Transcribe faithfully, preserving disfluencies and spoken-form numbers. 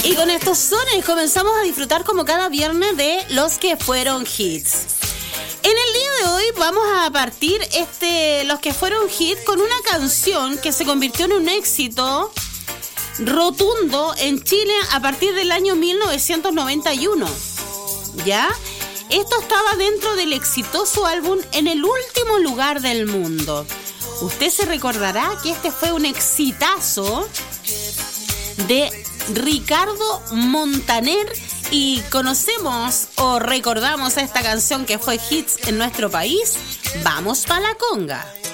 Y con estos sones comenzamos a disfrutar como cada viernes de los que fueron hits. En el día de hoy vamos a partir este los que fueron hits con una canción que se convirtió en un éxito rotundo en Chile a partir del año mil novecientos noventa y uno. ¿Ya? Esto estaba dentro del exitoso álbum En el último lugar del mundo. Usted se recordará que este fue un exitazo de Ricardo Montaner y conocemos o recordamos esta canción que fue hits en nuestro país. Vamos pa' la conga.